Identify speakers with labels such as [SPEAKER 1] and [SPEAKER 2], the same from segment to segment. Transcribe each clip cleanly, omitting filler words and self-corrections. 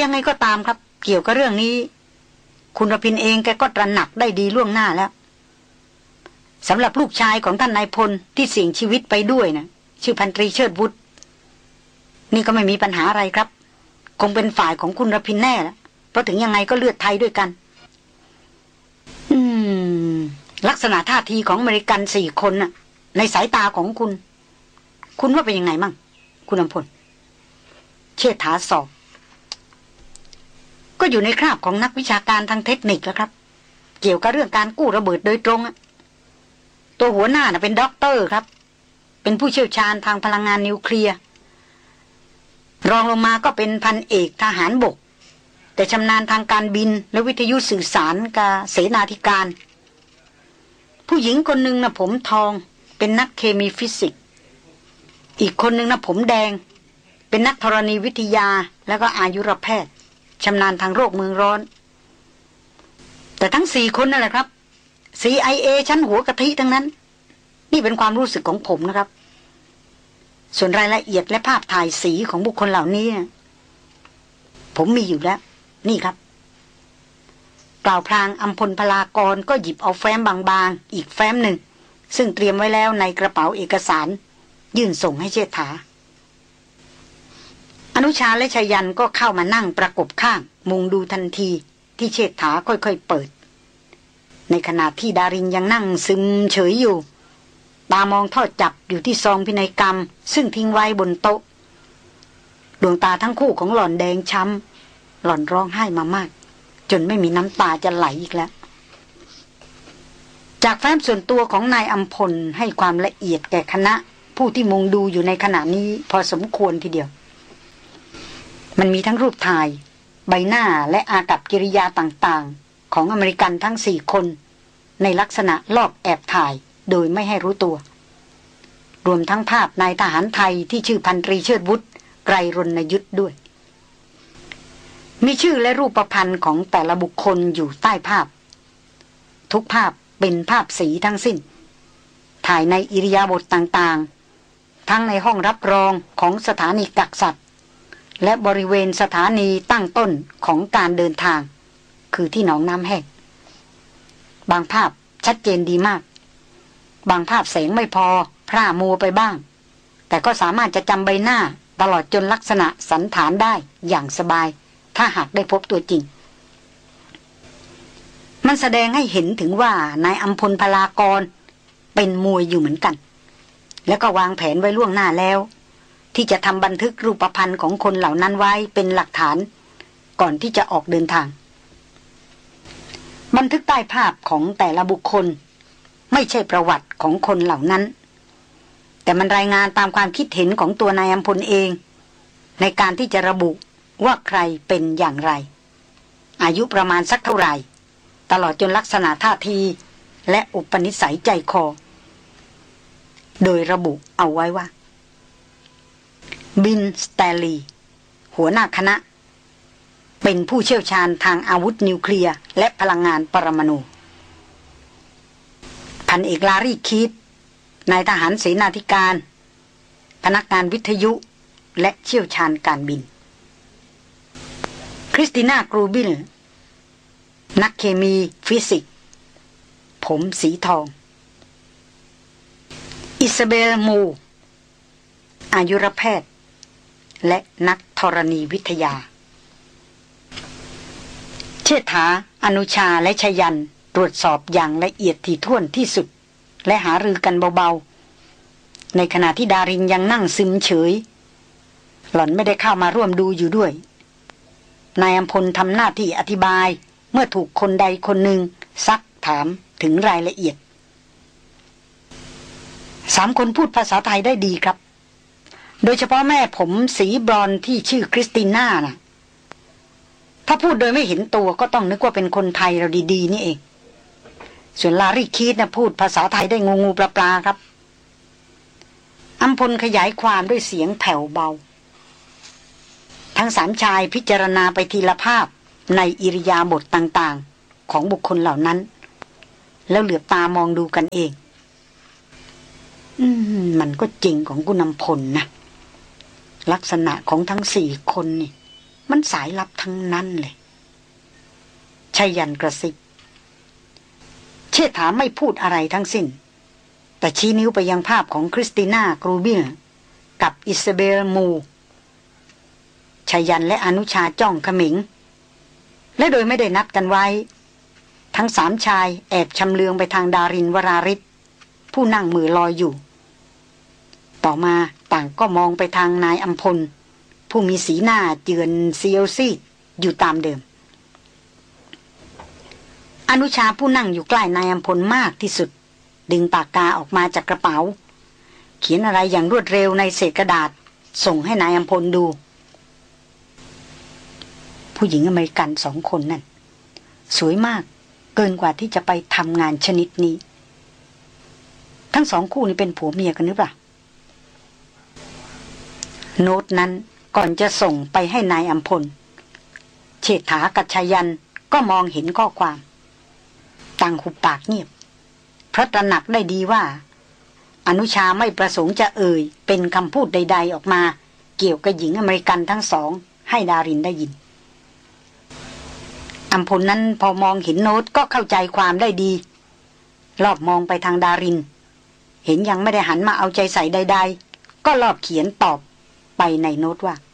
[SPEAKER 1] ยังไงก็ตามครับเกี่ยวกับเรื่องนี้คุณรพินเองแกก็ตระหนักได้ดีล่วงหน้าแล้วสำหรับลูกชายของท่านนายพลที่เสี่ยงชีวิตไปด้วยนะชื่อพันตรีเชิดวุฒินี่ก็ไม่มีปัญหาอะไรครับคงเป็นฝ่ายของคุณรพินแน่แล้วเพราะถึงยังไงก็เลือดไทยด้วยกันลักษณะท่าทีของอเมริกัน4 คนน่ะในสายตาของคุณว่าเป็นยังไงมั่งคุณอำพลเชษฐาสอบก็อยู่ในคราบของนักวิชาการทางเทคนิคแล้วครับเกี่ยวกับเรื่องการกู้ระเบิดโดยตรงอะตัวหัวหน้าน่ะเป็นด็อกเตอร์ครับเป็นผู้เชี่ยวชาญทางพลังงานนิวเคลียร์รองลงมาก็เป็นพันเอกทหารบกแต่ชำนาญทางการบินและวิทยุสื่อสารกับเสนาธิการผู้หญิงคนหนึ่งนะผมทองเป็นนักเคมีฟิสิกส์อีกคนหนึ่งนะผมแดงเป็นนักธรณีวิทยาแล้วก็อายุรแพทย์ชำนาญทางโรคเมืองร้อนแต่ทั้ง4 คนนั่นแหละครับ CIA ชั้นหัวกะทิทั้งนั้นนี่เป็นความรู้สึกของผมนะครับส่วนรายละเอียดและภาพถ่ายสีของบุคคลเหล่านี้ผมมีอยู่แล้วนี่ครับกล่าวพลางอำพลพลากรก็หยิบเอาแฟ้มบางๆอีกแฟ้มหนึ่งซึ่งเตรียมไว้แล้วในกระเป๋าเอกสารยื่นส่งให้เชษฐาอนุชาและชยันก็เข้ามานั่งประกบข้างมุงดูทันทีที่เชษฐาค่อยๆเปิดในขณะที่ดารินยังนั่งซึมเฉยอยู่ตามองทอดจับอยู่ที่ซองพินัยกรรมซึ่งทิ้งไว้บนโต๊ะดวงตาทั้งคู่ของหล่อนแดงช้ำหล่อนร้องไห้มามากจนไม่มีน้ำตาจะไหลอีกแล้วจากแฟ้มส่วนตัวของนายอำพลให้ความละเอียดแก่คณะผู้ที่มุงดูอยู่ในขณะนี้พอสมควรทีเดียวมันมีทั้งรูปถ่ายใบหน้าและอากัปกิริยาต่างๆของอเมริกันทั้ง4 คนในลักษณะลอบแอบถ่ายโดยไม่ให้รู้ตัวรวมทั้งภาพนายทหารไทยที่ชื่อพันตรีเชิดวุฒิไกรรณยุทธด้วยมีชื่อและรูปพรรณของแต่ละบุคคลอยู่ใต้ภาพทุกภาพเป็นภาพสีทั้งสิ้นถ่ายในอิริยาบถต่างๆทั้งในห้องรับรองของสถานีกักสัตว์และบริเวณสถานีตั้งต้นของการเดินทางคือที่หนองน้ำแห้งบางภาพชัดเจนดีมากบางภาพแสงไม่พอพร่ามัวไปบ้างแต่ก็สามารถจะจำใบหน้าตลอดจนลักษณะสันฐานได้อย่างสบายถ้าหากได้พบตัวจริงมันแสดงให้เห็นถึงว่านายอำพลพลากรเป็นมวยอยู่เหมือนกันแล้วก็วางแผนไว้ล่วงหน้าแล้วที่จะทำบันทึกรูปพรรณของคนเหล่านั้นไว้เป็นหลักฐานก่อนที่จะออกเดินทางบันทึกใต้ภาพของแต่ละบุคคลไม่ใช่ประวัติของคนเหล่านั้นแต่มันรายงานตามความคิดเห็นของตัวนายอำพลเองในการที่จะระบุว่าใครเป็นอย่างไรอายุประมาณสักเท่าไหร่ตลอดจนลักษณะท่าทีและอุปนิสัยใจคอโดยระบุเอาไว้ว่าบินสแตลลีหัวหน้าคณะเป็นผู้เชี่ยวชาญทางอาวุธนิวเคลียร์และพลังงานปรมาณูพันเอกลารีคีดนายทหารเสนาธิการพนักงานวิทยุและเชี่ยวชาญการบินคริสติน่ากรูบิลนักเคมีฟิสิกส์ผมสีทองอิซาเบลมูอายุรแพทย์และนักธรณีวิทยาเชษฐาอนุชาและชยันตรวจสอบอย่างละเอียดถี่ถ้วนที่สุดและหารือกันเบาๆในขณะที่ดารินยังนั่งซึมเฉยหล่อนไม่ได้เข้ามาร่วมดูอยู่ด้วยนายอำพลทำหน้าที่อธิบายเมื่อถูกคนใดคนหนึ่งซักถามถึงรายละเอียด3 คนพูดภาษาไทยได้ดีครับโดยเฉพาะแม่ผมสีบรอนซ์ที่ชื่อคริสติน่าน่ะถ้าพูดโดยไม่เห็นตัวก็ต้องนึกว่าเป็นคนไทยเราดีๆนี่เองส่วนลารีคีดนะพูดภาษาไทยได้งูปลาครับอำพลขยายความด้วยเสียงแผ่วเบาทั้ง3 ชายพิจารณาไปทีละภาพในอิริยาบถต่างๆของบุคคลเหล่านั้นแล้วเหลือบตามองดูกันเองมันก็จริงของคุณอำพลนะลักษณะของทั้ง4 คนนี่มันสายลับทั้งนั้นเลยชายันกระซิบเชษฐาไม่พูดอะไรทั้งสิ้นแต่ชี้นิ้วไปยังภาพของคริสติน่ากรูบิลกับอิซาเบลมูชายันและอนุชาจ้องเขม็งและโดยไม่ได้นัดกันไว้ทั้งสามชายแอบชำเลืองไปทางดารินวราริศผู้นั่งมือลอยอยู่ต่อมาต่างก็มองไปทางนายอัมพลผู้มีสีหน้าเจือนเซียวซีดอยู่ตามเดิมอนุชาผู้นั่งอยู่ใกล้นายอัมพลมากที่สุดดึงปากกาออกมาจากกระเป๋าเขียนอะไรอย่างรวดเร็วในเศษกระดาษส่งให้นายอัมพลดูผู้หญิงอเมริกัน2 คนนั่นสวยมากเกินกว่าที่จะไปทำงานชนิดนี้ทั้ง2 คู่นี้เป็นผัวเมียกันหรือเปล่าโน้ตนั้นก่อนจะส่งไปให้นายอัมพลเชษฐากับชายันก็มองเห็นข้อความต่างหุบปากเงียบเพราะตระหนักได้ดีว่าอนุชาไม่ประสงค์จะเป็นคำพูดใดๆออกมาเกี่ยวกับหญิงอเมริกันทั้งสองให้ดารินได้ยินอัมพลนั้นพอมองเห็นโน้ตก็เข้าใจความได้ดีรอบมองไปทางดารินเห็นยังไม่ได้หันมาเอาใจใส่ใดๆก็รอบเขียนตอบไปในโน้ตว่า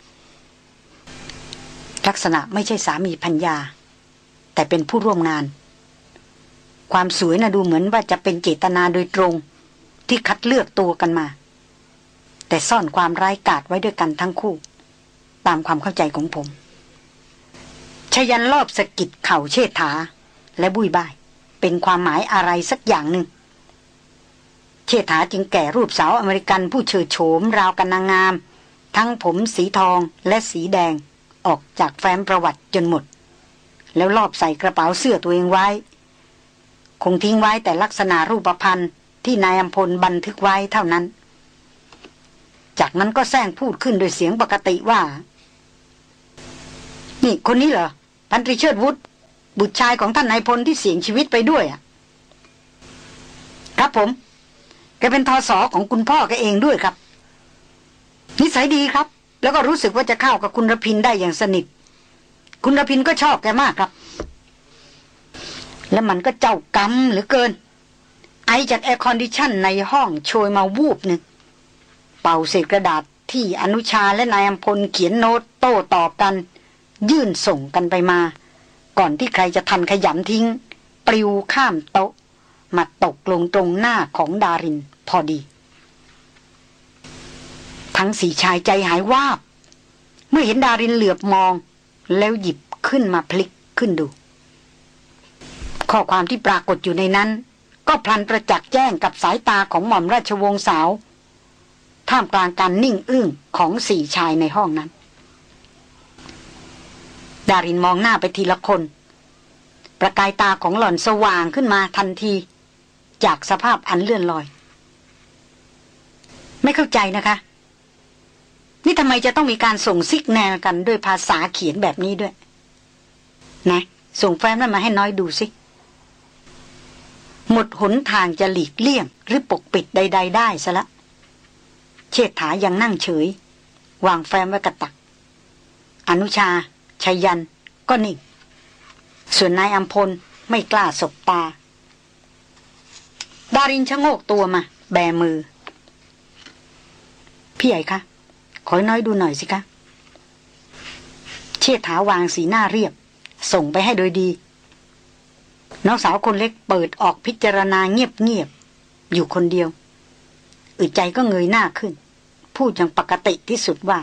[SPEAKER 1] ลักษณะไม่ใช่สามีภรรยาแต่เป็นผู้ร่วมงานความสวยดูเหมือนว่าจะเป็นเจตนาโดยตรงที่คัดเลือกตัวกันมาแต่ซ่อนความร้ายกาจไว้ด้วยกันทั้งคู่ตามความเข้าใจของผมชยันรอบสะกิดเข่าเชษฐาและบุยบ่ายเป็นความหมายอะไรสักอย่างหนึ่งเชษฐาจึงแก่รูปสาวอเมริกันผู้เฉิดโฉมราวกันนางงามทั้งผมสีทองและสีแดงออกจากแฟ้มประวัติจนหมดแล้วลอบใส่กระเป๋าเสื้อตัวเองไว้คงทิ้งไว้แต่ลักษณะรูปพรรณที่นายอัมพลบันทึกไว้เท่านั้นจากนั้นก็แซงพูดขึ้นโดยเสียงปกติว่านี่คนนี้เหรอพันตรีเชิดวุฒิบุตรชายของท่านนายพลที่เสียชีวิตไปด้วยอ่ะครับผมแกเป็นทศ.ของคุณพ่อแกเองด้วยครับนิสัยดีครับแล้วก็รู้สึกว่าจะเข้ากับคุณรพินได้อย่างสนิทคุณรพินก็ชอบแกมากครับและมันก็เจ้ากรรมเหลือเกินไอจากแอร์คอนดิชันในห้องโชยมาวูบหนึ่งเป่าเศษกระดาษที่อนุชาและนายอัมพลเขียนโน้ตโต้ตอบกันยื่นส่งกันไปมาก่อนที่ใครจะทันขยำทิ้งปลิวข้ามโต๊ะมาตกลงตรงหน้าของดารินพอดีทั้ง4 ชายใจหายวาบเมื่อเห็นดารินเหลือบมองแล้วหยิบขึ้นมาพลิกขึ้นดูข้อความที่ปรากฏอยู่ในนั้นก็พลันประจักษ์แจ้งกับสายตาของหม่อมราชวงศ์สาวท่ามกลางการนิ่งอึ้งของ4 ชายในห้องนั้นดารินมองหน้าไปทีละคนประกายตาของหล่อนสว่างขึ้นมาทันทีจากสภาพอันเลื่อนลอยไม่เข้าใจนะคะนี่ทำไมจะต้องมีการส่งซิกแนลกันด้วยภาษาเขียนแบบนี้ด้วยนะส่งแฟ้มนั้นมาให้น้อยดูสิหมดหนทางจะหลีกเลี่ยงหรือปกปิดใดๆได้ซะละเชษฐายังนั่งเฉยวางแฟ้มไว้กับตักอนุชาชายันก็นิ่งส่วนนายอัมพลไม่กล้าสบตาดารินชะโงกตัวมาแบมือพี่ใหญ่คะขอน้อยดูหน่อยสิคะเชษฐาวางสีหน้าเรียบส่งไปให้โดยดีน้องสาวคนเล็กเปิดออกพิจารณาเงียบๆอยู่คนเดียวอึดใจก็เงยหน้าขึ้นพูดอย่างปกติที่สุดว่า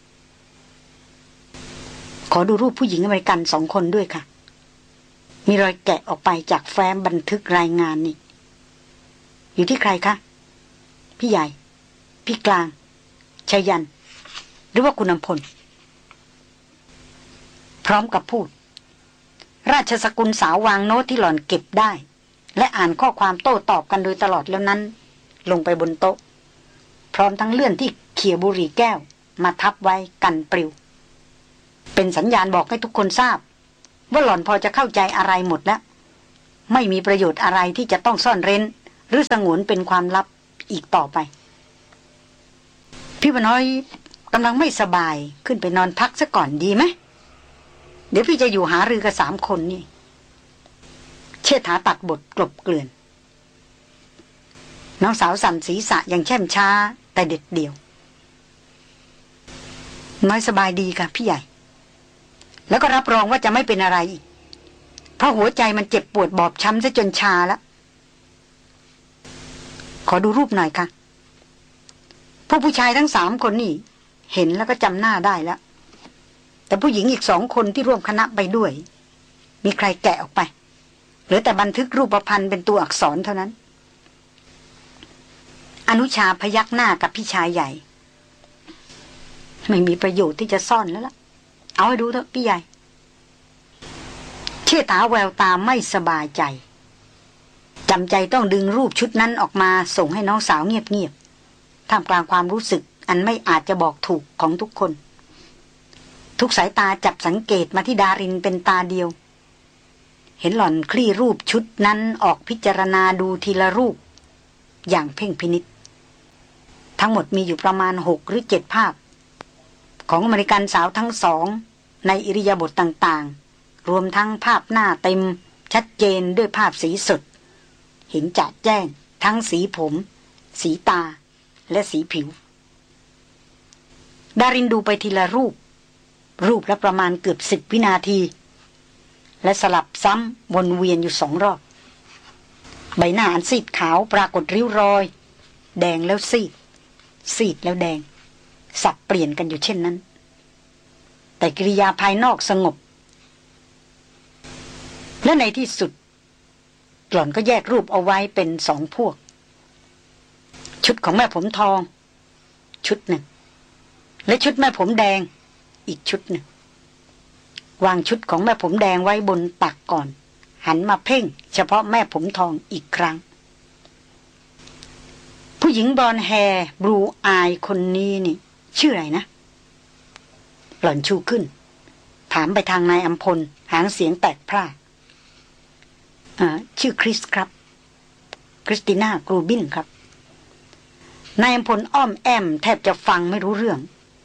[SPEAKER 1] ขอดูรูปผู้หญิงอเมริกัน2 คนด้วยค่ะมีรอยแกะออกไปจากแฟ้มบันทึกรายงานนี่อยู่ที่ใครคะพี่ใหญ่พี่กลางชายันหรือว่าคุณอำพลพร้อมกับพูดราชสกุลสาววางโน้ตที่หล่อนเก็บได้และอ่านข้อความโต้ตอบกันโดยตลอดแล้วนั้นลงไปบนโต๊ะพร้อมทั้งเลื่อนที่เขี่ยบุหรี่แก้วมาทับไว้กันปลิวเป็นสัญญาณบอกให้ทุกคนทราบว่าหล่อนพอจะเข้าใจอะไรหมดแล้วไม่มีประโยชน์อะไรที่จะต้องซ่อนเร้นหรือสงวนเป็นความลับอีกต่อไปพี่วน้อยกำลังไม่สบายขึ้นไปนอนพักซะก่อนดีไหมเดี๋ยวพี่จะอยู่หารือกับ3 คนนี่เชษฐาตัดบทกลบเกลื่อนน้องสาวสั่นศีรษะอย่างแช่มช้าแต่เด็ดเดี่ยวน้อยสบายดีค่ะพี่ใหญ่แล้วก็รับรองว่าจะไม่เป็นอะไรอีกเพราะหัวใจมันเจ็บปวดบอบช้ำซะจนชาแล้วขอดูรูปหน่อยค่ะผู้ชายทั้ง3 คนนี่เห็นแล้วก็จำหน้าได้แล้วแต่ผู้หญิงอีก2 คนที่ร่วมคณะไปด้วยมีใครแกะออกไปเหลือแต่บันทึกรูปพรรณเป็นตัวอักษรเท่านั้นอนุชาพยักหน้ากับพี่ชายใหญ่ไม่มีประโยชน์ที่จะซ่อนแล้วล่ะเอาให้ดูเถอะพี่ใหญ่เชี่ยตาแววตาไม่สบายใจจำใจต้องดึงรูปชุดนั้นออกมาส่งให้น้องสาวเงียบๆท่ามกลางความรู้สึกอันไม่อาจจะบอกถูกของทุกคนทุกสายตาจับสังเกตมาที่ดารินเป็นตาเดียวเห็นหล่อนคลี่รูปชุดนั้นออกพิจารณาดูทีละรูปอย่างเพ่งพินิจทั้งหมดมีอยู่ประมาณ6 หรือ 7 ภาพของอเมริกันสาวทั้ง2ในอิริยาบถต่างๆรวมทั้งภาพหน้าเต็มชัดเจนด้วยภาพสีสดเห็นจัดแจ้งทั้งสีผมสีตาและสีผิวดารินดูไปทีละรูปละประมาณเกือบ10 วินาทีและสลับซ้ำวนเวียนอยู่2 รอบใบหน้าอันซีดขาวปรากฏริ้วรอยแดงแล้วซีดแล้วแดงสับเปลี่ยนกันอยู่เช่นนั้นแต่กิริยาภายนอกสงบและในที่สุดหล่อนก็แยกรูปเอาไว้เป็น2 พวกชุดของแม่ผมทองชุดหนึ่งและชุดแม่ผมแดงอีกชุดหนึ่งวางชุดของแม่ผมแดงไว้บนตักก่อนหันมาเพ่งเฉพาะแม่ผมทองอีกครั้งผู้หญิงบลอนด์แฮร์บลูอายคนนี้นี่ชื่ออะไรนะหล่อนชูขึ้นถามไปทางนายอัมพลหางเสียงแตกพร่าชื่อคริสครับคริสติน่ากรูบินครับนายอัมพลอ้อมแอมแทบจะฟังไม่รู้เรื่อง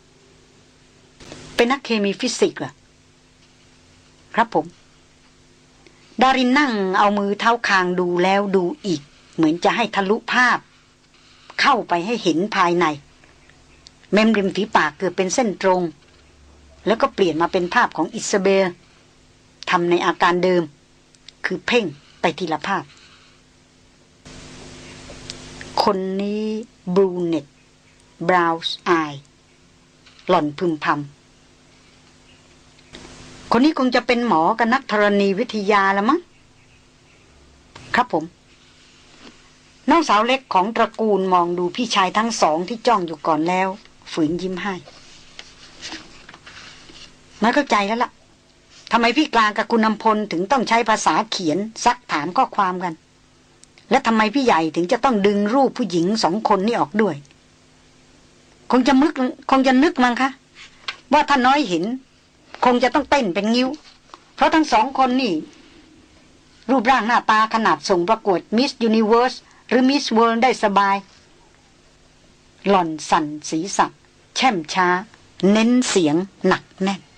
[SPEAKER 1] เป็นนักเคมีฟิสิกส์เหรอครับผมดารินนั่งเอามือเท้าคางดูแล้วดูอีกเหมือนจะให้ทะลุภาพเข้าไปให้เห็นภายในเม้มริมฝีปากเกือบเป็นเส้นตรงแล้วก็เปลี่ยนมาเป็นภาพของอิซาเบลทำในอาการเดิมคือเพ่งไปทีละภาพคนนี้บรูเน็ตบราวน์อายหล่อนพึมพำคนนี้คงจะเป็นหมอกับนักธรณีวิทยาละมั้งครับผมน้องสาวเล็กของตระกูลมองดูพี่ชายทั้ง2ที่จ้องอยู่ก่อนแล้วฝืนยิ้มให้ไม่เข้าใจแล้วล่ะทำไมพี่กลางกับคุณอำพลถึงต้องใช้ภาษาเขียนซักถามข้อความกันและทำไมพี่ใหญ่ถึงจะต้องดึงรูปผู้หญิง2 คนนี่ออกด้วยคงจะนึกมั้งคะว่าถ้าน้อยเห็นคงจะต้องเต้นเป็นงิ้วเพราะทั้ง2 คนนี่รูปร่างหน้าตาขนาดส่งประกวดมิสยูนิเวิร์สหรือมิสเวิลด์ได้สบายหล่อนสั่นศีรษะแช่มช้าเน้นเสียงหนักแน่น